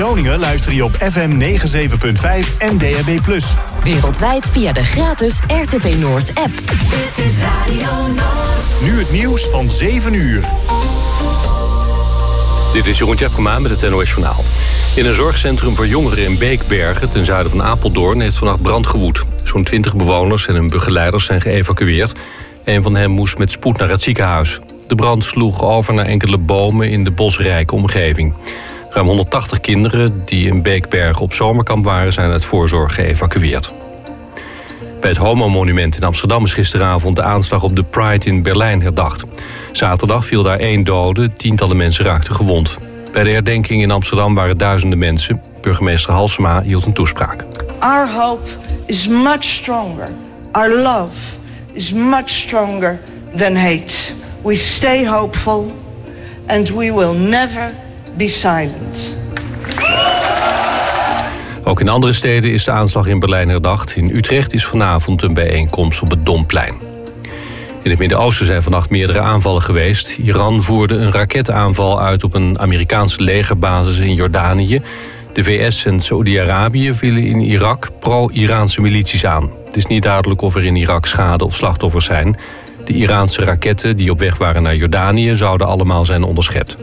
Groningen luister je op FM 97.5 en DAB+. Wereldwijd via de gratis RTV Noord app. Dit is Radio Noord. Nu het nieuws van 7 uur. Dit is Jeroen Tjepkema met het NOS Journaal. In een zorgcentrum voor jongeren in Beekbergen, ten zuiden van Apeldoorn, heeft vannacht brand gewoed. Zo'n 20 bewoners en hun begeleiders zijn geëvacueerd. Een van hen moest met spoed naar het ziekenhuis. De brand sloeg over naar enkele bomen in de bosrijke omgeving. Ruim 180 kinderen die in Beekbergen op zomerkamp waren, zijn uit voorzorg geëvacueerd. Bij het Homo-monument in Amsterdam is gisteravond de aanslag op de Pride in Berlijn herdacht. Zaterdag viel daar 1 dode, tientallen mensen raakten gewond. Bij de herdenking in Amsterdam waren duizenden mensen. Burgemeester Halsema hield een toespraak. Our hope is much stronger. Our love is much stronger than hate. We stay hopeful and we will never be silent. Ook in andere steden is de aanslag in Berlijn herdacht. In Utrecht is vanavond een bijeenkomst op het Domplein. In het Midden-Oosten zijn vannacht meerdere aanvallen geweest. Iran voerde een raketaanval uit op een Amerikaanse legerbasis in Jordanië. De VS en Saoedi-Arabië vielen in Irak pro-Iraanse milities aan. Het is niet duidelijk of er in Irak schade of slachtoffers zijn. De Iraanse raketten die op weg waren naar Jordanië zouden allemaal zijn onderschept.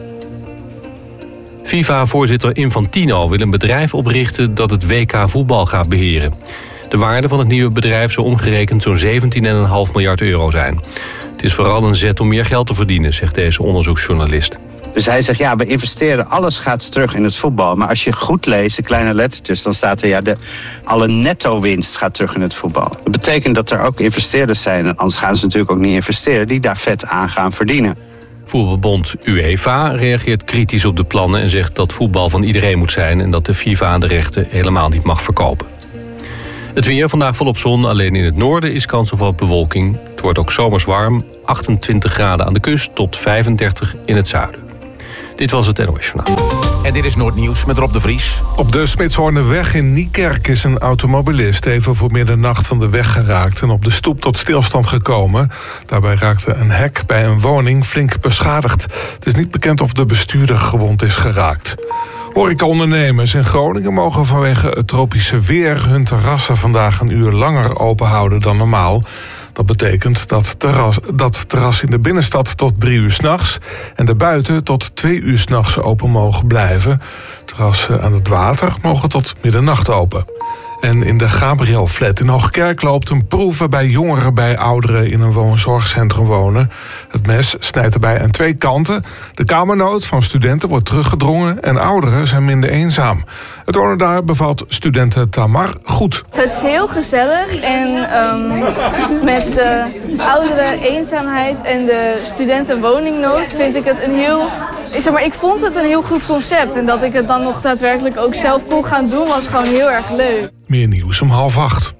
FIFA-voorzitter Infantino wil een bedrijf oprichten dat het WK voetbal gaat beheren. De waarde van het nieuwe bedrijf zou omgerekend zo'n 17,5 miljard euro zijn. Het is vooral een zet om meer geld te verdienen, zegt deze onderzoeksjournalist. Dus hij zegt, ja, we investeren, alles gaat terug in het voetbal. Maar als je goed leest, de kleine lettertjes, dan staat er, ja, alle netto-winst gaat terug in het voetbal. Dat betekent dat er ook investeerders zijn, en anders gaan ze natuurlijk ook niet investeren, die daar vet aan gaan verdienen. Voetbalbond UEFA reageert kritisch op de plannen en zegt dat voetbal van iedereen moet zijn en dat de FIFA de rechten helemaal niet mag verkopen. Het weer, vandaag volop zon, alleen in het noorden is kans op wat bewolking. Het wordt ook zomers warm, 28 graden aan de kust tot 35 in het zuiden. Dit was het NOS Journaal. En dit is Noordnieuws met Rob de Vries. Op de Spitshoornerweg in Niekerk is een automobilist even voor middernacht van de weg geraakt en op de stoep tot stilstand gekomen. Daarbij raakte een hek bij een woning flink beschadigd. Het is niet bekend of de bestuurder gewond is geraakt. Horecaondernemers in Groningen mogen vanwege het tropische weer hun terrassen vandaag een uur langer open houden dan normaal. Dat betekent dat terrassen in de binnenstad tot 3 uur 's nachts en de buiten tot 2 uur 's nachts open mogen blijven. Terrassen aan het water mogen tot middernacht open. En in de Gabriel-flat in Hoogkerk loopt een proef waarbij jongeren bij ouderen in een woonzorgcentrum wonen. Het mes snijdt erbij aan 2 kanten. De kamernood van studenten wordt teruggedrongen en ouderen zijn minder eenzaam. Het wonen daar bevalt studenten Tamar goed. Het is heel gezellig en met de oudere eenzaamheid en de studentenwoningnood vind ik het ik vond het een heel goed concept. En dat ik het dan nog daadwerkelijk ook zelf kon gaan doen was gewoon heel erg leuk. Meer nieuws om 7:30.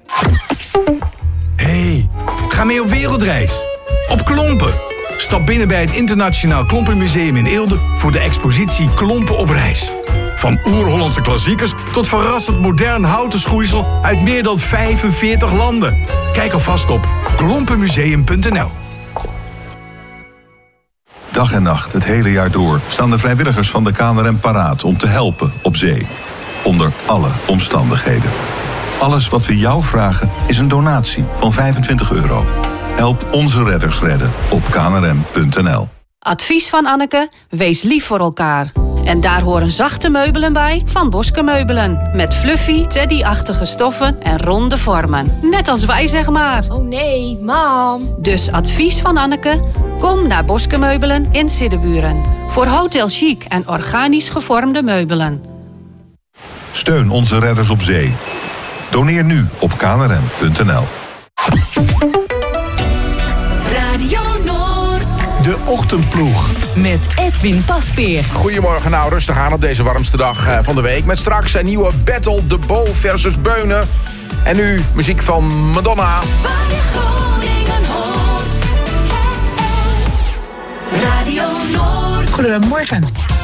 Hey, ga mee op wereldreis. Op Klompen. Stap binnen bij het Internationaal Klompenmuseum in Eelde voor de expositie Klompen op reis. Van oer-Hollandse klassiekers tot verrassend modern houten schoeisel uit meer dan 45 landen. Kijk alvast op klompenmuseum.nl. Dag en nacht, het hele jaar door, staan de vrijwilligers van de KNRM paraat om te helpen op zee. Onder alle omstandigheden. Alles wat we jou vragen is een donatie van €25. Help onze redders redden op knrm.nl. Advies van Anneke, wees lief voor elkaar. En daar horen zachte meubelen bij van Boske Meubelen. Met fluffy, teddy-achtige stoffen en ronde vormen. Net als wij, zeg maar. Oh nee, mam. Dus advies van Anneke, kom naar Boske Meubelen in Siddeburen. Voor hotel chic en organisch gevormde meubelen. Steun onze redders op zee. Doneer nu op knrm.nl. Radio Noord. De Ochtendploeg. Met Edwin Pasveer. Goedemorgen, nou rustig aan op deze warmste dag van de week. Met straks een nieuwe battle, De Bo versus Beunen. En nu muziek van Madonna. Waar je Groningen hoort. Radio Noord. Goedemorgen.